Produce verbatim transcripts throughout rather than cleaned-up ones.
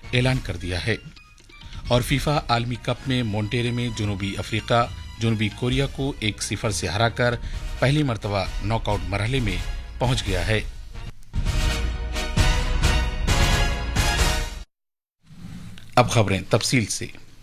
اعلان کر دیا ہے۔ اور فیفا عالمی کپ میں مونٹیرے میں جنوبی افریقہ جنوبی کوریا کو ایک صفر سے ہرا کر پہلی مرتبہ ناک آؤٹ مرحلے میں پہنچ گیا ہے۔ اب خبریں تفصیل سے۔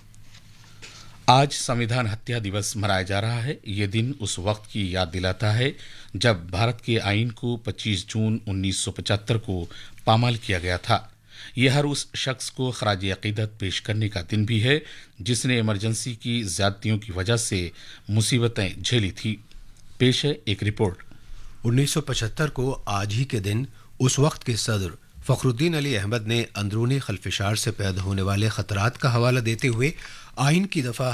آج سمویدھان ہتیا دیوس منایا جا رہا ہے۔ یہ دن اس وقت کی یاد دلاتا ہے جب بھارت کے آئین کو پچیس جون انیس سو پچہتر کو پامال کیا گیا تھا۔ یہ ہر اس شخص کو خراج عقیدت پیش کرنے کا دن بھی ہے جس نے ایمرجنسی کی زیادتیوں کی وجہ سے مصیبتیں جھیلی تھیں۔ پیش ہے ایک رپورٹ۔ انیس سو پچہتر کو آج ہی کے دن اس وقت کے صدر فخر الدین علی احمد نے اندرونی خلفشار سے پیدا ہونے والے خطرات کا حوالہ دیتے ہوئے آئین کی دفعہ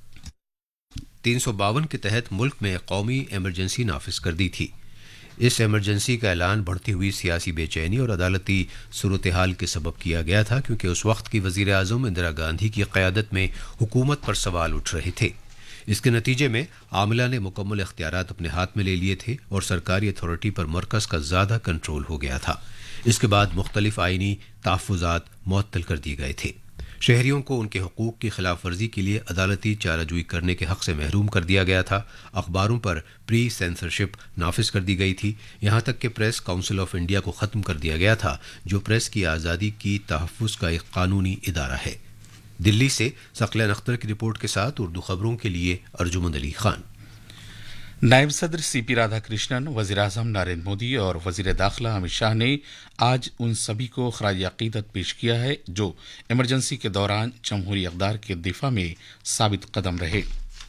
تین سو باون کے تحت ملک میں قومی ایمرجنسی نافذ کر دی تھی۔ اس ایمرجنسی کا اعلان بڑھتی ہوئی سیاسی بے چینی اور عدالتی صورتحال کے سبب کیا گیا تھا، کیونکہ اس وقت کی وزیر اعظم اندرا گاندھی کی قیادت میں حکومت پر سوال اٹھ رہے تھے۔ اس کے نتیجے میں عاملہ نے مکمل اختیارات اپنے ہاتھ میں لے لیے تھے اور سرکاری اتھارٹی پر مرکز کا زیادہ کنٹرول ہو گیا تھا۔ اس کے بعد مختلف آئینی تحفظات معطل کر دیے گئے تھے۔ شہریوں کو ان کے حقوق کی خلاف ورزی کے لیے عدالتی چارہ جوئی کرنے کے حق سے محروم کر دیا گیا تھا۔ اخباروں پر پری سینسرشپ نافذ کر دی گئی تھی، یہاں تک کہ پریس کاؤنسل آف انڈیا کو ختم کر دیا گیا تھا، جو پریس کی آزادی کی تحفظ کا ایک قانونی ادارہ ہے۔ دلی سے ثقلین اختر کی رپورٹ کے ساتھ اردو خبروں کے لیے ارجمند علی خان۔ نائب صدر سی پی رادھا کرشنن، وزیر اعظم نریندر مودی اور وزیر داخلہ امت شاہ نے آج ان سبھی کو خراج عقیدت پیش کیا ہے جو ایمرجنسی کے دوران جمہوری اقدار کے دفاع میں ثابت قدم رہے۔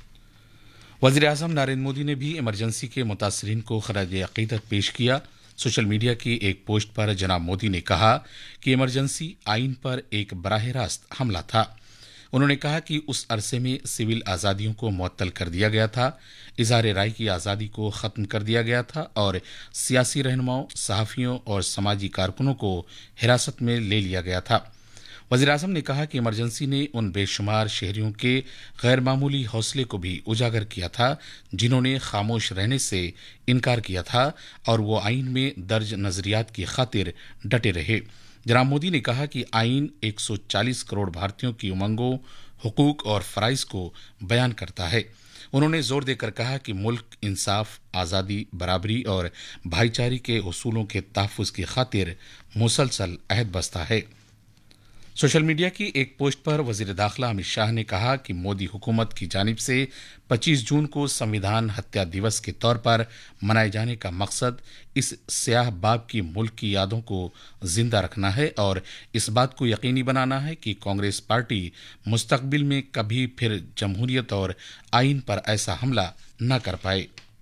وزیر اعظم نریندر مودی نے بھی ایمرجنسی کے متاثرین کو خراج عقیدت پیش کیا۔ سوشل میڈیا کی ایک پوسٹ پر جناب مودی نے کہا کہ ایمرجنسی آئین پر ایک براہ راست حملہ تھا۔ انہوں نے کہا کہ اس عرصے میں سول آزادیوں کو معطل کر دیا گیا تھا، اظہار رائے کی آزادی کو ختم کر دیا گیا تھا اور سیاسی رہنماؤں، صحافیوں اور سماجی کارکنوں کو حراست میں لے لیا گیا تھا۔ وزیر اعظم نے کہا کہ ایمرجنسی نے ان بے شمار شہریوں کے غیر معمولی حوصلے کو بھی اجاگر کیا تھا جنہوں نے خاموش رہنے سے انکار کیا تھا اور وہ آئین میں درج نظریات کی خاطر ڈٹے رہے۔ جناب مودی نے کہا کہ آئین ایک سو چالیس کروڑ بھارتیوں کی امنگوں، حقوق اور فرائض کو بیان کرتا ہے۔ انہوں نے زور دے کر کہا کہ ملک انصاف، آزادی، برابری اور بھائی چارے کے اصولوں کے تحفظ کی خاطر مسلسل عہد بستہ ہے۔ سوشل میڈیا کی ایک پوسٹ پر وزیر داخلہ امت شاہ نے کہا کہ مودی حکومت کی جانب سے پچیس جون کو سمویدھان ہتیا دیوس کے طور پر منائے جانے کا مقصد اس سیاہ باب کی ملک کی یادوں کو زندہ رکھنا ہے اور اس بات کو یقینی بنانا ہے کہ کانگریس پارٹی مستقبل میں کبھی پھر جمہوریت اور آئین پر ایسا حملہ نہ کر پائے۔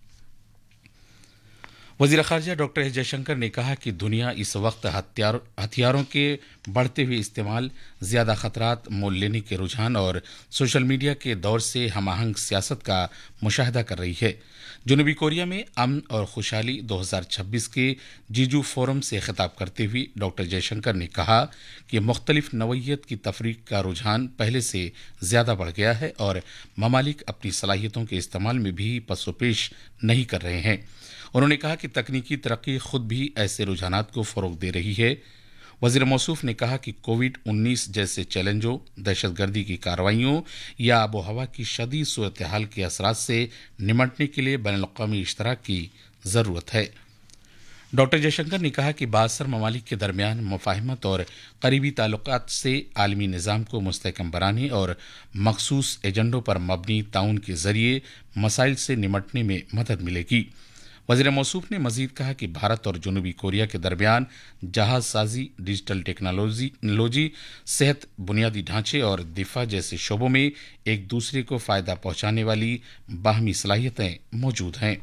وزیر خارجہ ڈاکٹر ایس جے شنکر نے کہا کہ دنیا اس وقت ہتھیار ہتھیاروں کے بڑھتے ہوئے استعمال، زیادہ خطرات مول لینے کے رجحان اور سوشل میڈیا کے دور سے ہم آہنگ سیاست کا مشاہدہ کر رہی ہے۔ جنوبی کوریا میں امن اور خوشحالی دو ہزار چھبیس کے جیجو فورم سے خطاب کرتے ہوئے ڈاکٹر جے شنکر نے کہا کہ مختلف نوعیت کی تفریق کا رجحان پہلے سے زیادہ بڑھ گیا ہے اور ممالک اپنی صلاحیتوں کے استعمال میں بھی پس و پیش نہیں کر رہے ہیں۔ انہوں نے کہا کہ تکنیکی ترقی خود بھی ایسے رجحانات کو فروغ دے رہی ہے۔ وزیر موصوف نے کہا کہ کووڈ انیس جیسے چیلنجوں، دہشت گردی کی کارروائیوں یا آب و ہوا کی شدید صورتحال کے اثرات سے نمٹنے کے لیے بین الاقوامی اشتراک کی ضرورت ہے۔ ڈاکٹر جے شنکر نے کہا کہ بااثر ممالک کے درمیان مفاہمت اور قریبی تعلقات سے عالمی نظام کو مستحکم بنانے اور مخصوص ایجنڈوں پر مبنی تعاون کے ذریعے مسائل سے نمٹنے میں مدد ملے گی۔ وزیر موصوف نے مزید کہا کہ بھارت اور جنوبی کوریا کے درمیان جہاز سازی، ڈیجیٹل ٹیکنالوجی، صحت، بنیادی ڈھانچے اور دفاع جیسے شعبوں میں ایک دوسرے کو فائدہ پہنچانے والی باہمی صلاحیتیں موجود ہیں۔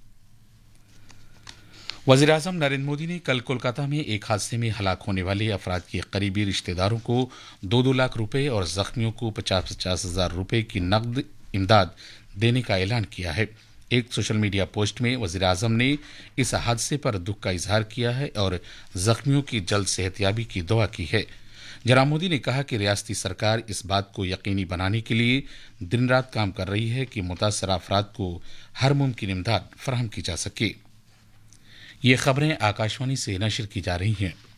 وزیر اعظم نریندر مودی نے کل کولکاتہ میں ایک حادثے میں ہلاک ہونے والے افراد کے قریبی رشتہ داروں کو دو دو لاکھ روپے اور زخمیوں کو پچاس پچاس ہزار روپے کی نقد امداد دینے کا اعلان کیا ہے۔ ایک سوشل میڈیا پوسٹ میں وزیر اعظم نے اس حادثے پر دکھ کا اظہار کیا ہے اور زخمیوں کی جلد صحت یابی کی دعا کی ہے۔ جناب مودی نے کہا کہ ریاستی سرکار اس بات کو یقینی بنانے کے لیے دن رات کام کر رہی ہے کہ متاثرہ افراد کو ہر ممکن امداد فراہم کی جا سکے۔ یہ خبریں آکاشوانی سے نشر کی جا رہی ہیں۔